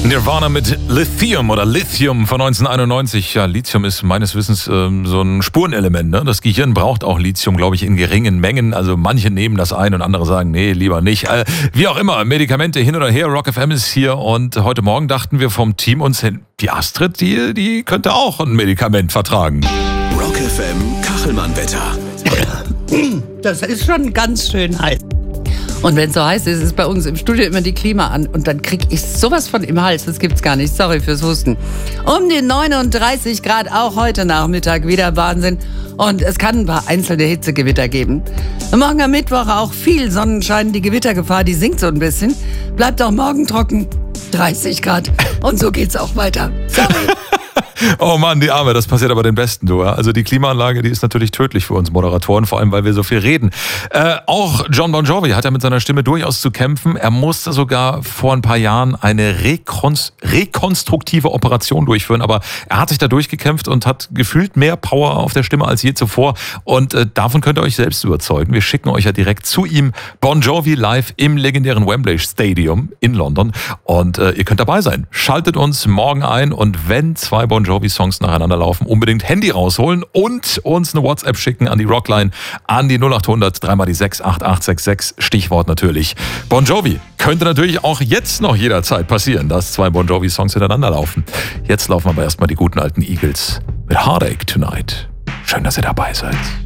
Nirvana mit Lithium oder Lithium von 1991. Ja, Lithium ist meines Wissens so ein Spurenelement. Ne? Das Gehirn braucht auch Lithium, glaube ich, in geringen Mengen. Also manche nehmen das ein und andere sagen, nee, lieber nicht. Wie auch immer, Medikamente hin oder her. Rock FM ist hier und heute Morgen dachten wir vom Team uns, die Astrid, die könnte auch ein Medikament vertragen. Rock FM Kachelmann-Wetter. Das ist schon ganz schön heiß. Und wenn es so heiß ist, ist bei uns im Studio immer die Klima an. Und dann kriege ich sowas von im Hals. Das gibt's gar nicht. Sorry fürs Husten. Um die 39 Grad auch heute Nachmittag. Wieder Wahnsinn. Und es kann ein paar einzelne Hitzegewitter geben. Morgen am Mittwoch auch viel Sonnenschein. Die Gewittergefahr, die sinkt so ein bisschen. Bleibt auch morgen trocken. 30 Grad. Und so geht's auch weiter. Sorry. Oh Mann, die Arme, das passiert aber den Besten, du. Also die Klimaanlage, die ist natürlich tödlich für uns Moderatoren, vor allem, weil wir so viel reden. Auch Jon Bon Jovi hat ja mit seiner Stimme durchaus zu kämpfen. Er musste sogar vor ein paar Jahren eine rekonstruktive Operation durchführen, aber er hat sich da durchgekämpft und hat gefühlt mehr Power auf der Stimme als je zuvor. Und davon könnt ihr euch selbst überzeugen. Wir schicken euch ja direkt zu ihm Bon Jovi live im legendären Wembley Stadium in London. Und ihr könnt dabei sein. Schaltet uns morgen ein und wenn zwei Bon Jovi-Songs nacheinander laufen, unbedingt Handy rausholen und uns eine WhatsApp schicken an die Rockline, an die 0800 3 die 68866. Stichwort natürlich Bon Jovi. Könnte natürlich auch jetzt noch jederzeit passieren, dass zwei Bon Jovi-Songs hintereinander laufen. Jetzt laufen aber erstmal die guten alten Eagles mit Heartache Tonight. Schön, dass ihr dabei seid.